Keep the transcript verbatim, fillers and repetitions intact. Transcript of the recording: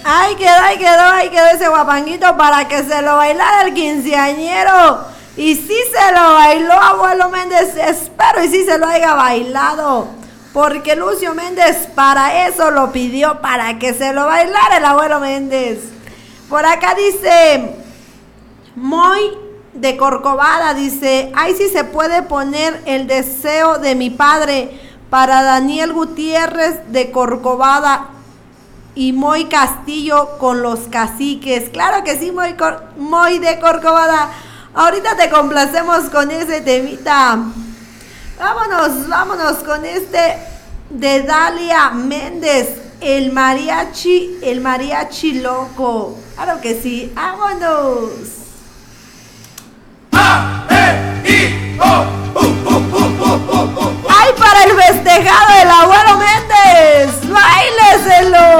Ahí quedó, ahí quedó, ahí quedó ese guapanguito para que se lo bailara el quinceañero. Y sí se lo bailó, abuelo Méndez, espero y sí se lo haya bailado. Porque Lucio Méndez para eso lo pidió, para que se lo bailara el abuelo Méndez. Por acá dice, Moy de Corcovada, dice, ay, sí se puede poner el deseo de mi padre para Daniel Gutiérrez de Corcovada y Moy Castillo con los caciques. Claro que sí, Moy, Cor Moy de Corcovada. Ahorita te complacemos con ese temita. Vámonos, vámonos con este de Dalia Méndez, el mariachi, el mariachi loco. Claro que sí, vámonos. ¡Ay, para el festejado del abuelo Méndez! ¡Báileselo!